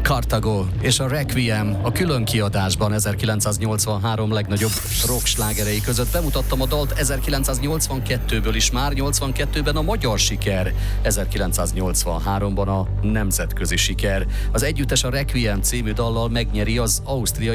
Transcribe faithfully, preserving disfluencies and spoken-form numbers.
Cartago és a Requiem a külön kiadásban ezerkilencszáznyolcvanhárom legnagyobb rock slágerei között. Bemutattam a dalt ezerkilencszáznyolcvankettőből is, már nyolcvankettőben a magyar siker, ezerkilencszáznyolcvanháromban a nemzetközi siker. Az együttes a Requiem című dallal megnyeri az ausztriai